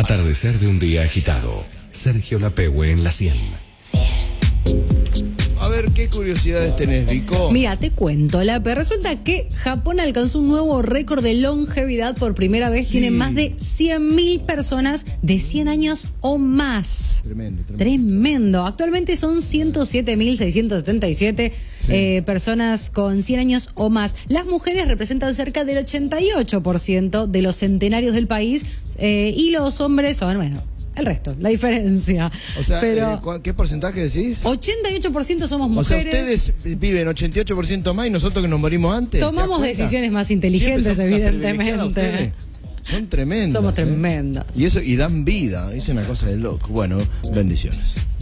Atardecer de un día agitado. Sergio Lapehue en la 100. A ver, ¿qué curiosidades tenés, Vico? Mira, te cuento, Lape. Resulta que Japón alcanzó un nuevo récord de longevidad por primera vez. Tiene más de 100.000 personas de 100 años o más. Tremendo. Actualmente son 107.677 personas con 100 años o más. Las mujeres representan cerca del 88% de los centenarios del país y los hombres son, bueno, el resto, la diferencia. O sea, pero ¿qué porcentaje decís? 88% somos mujeres. O sea, ustedes viven 88% más y nosotros que nos morimos antes. Tomamos decisiones más inteligentes, evidentemente. Son tremendos. Somos tremendos. Y dan vida, es una cosa de loco. Bueno, bendiciones.